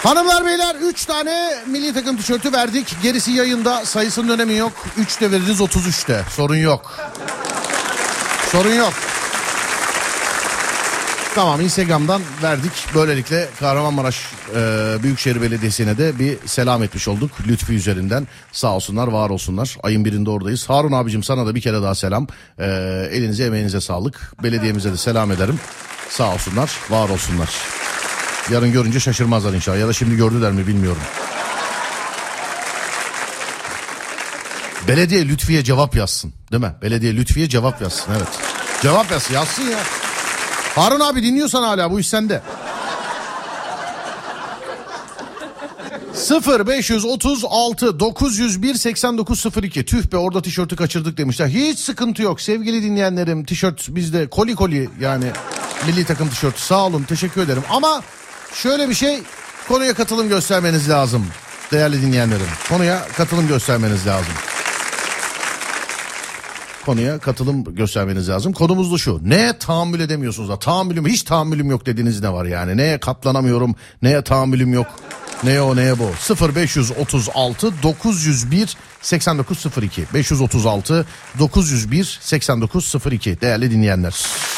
Hanımlar beyler 3 tane milli takım tişörtü verdik. Gerisi yayında, sayısının önemi yok. 3 de veririz 33'te. Sorun yok. Sorun yok. Tamam, Instagram'dan verdik. Böylelikle Kahramanmaraş Büyükşehir Belediyesi'ne de bir selam etmiş olduk. Lütfi üzerinden. Sağ olsunlar, var olsunlar. Ayın 1'inde oradayız. Harun abicim, sana da bir kere daha selam. Elinize emeğinize sağlık. Belediyemize de selam ederim. Sağ olsunlar, var olsunlar. Yarın görünce şaşırmazlar inşallah. Ya da şimdi gördüler mi bilmiyorum. Belediye Lütfi'ye cevap yazsın. Değil mi? Belediye Lütfi'ye cevap yazsın. Evet. Cevap yazsın ya. Harun abi, dinliyorsan hala bu iş sende. 0536 901 8902. Tüh be, orada tişörtü kaçırdık demişler. Hiç sıkıntı yok sevgili dinleyenlerim. Tişört bizde, koli yani milli takım tişörtü. Sağ olun, teşekkür ederim. Ama şöyle bir şey, konuya katılım göstermeniz lazım değerli dinleyenlerim. Konuya katılım göstermeniz lazım. Konuya katılım göstermeniz lazım. Konumuz da şu: neye tahammül edemiyorsunuz da? Hiç tahammülüm yok dediğiniz ne var yani? Neye katlanamıyorum, neye tahammülüm yok, neye o neye bu? 0536 901 8902 536 901 8902 değerli dinleyenler.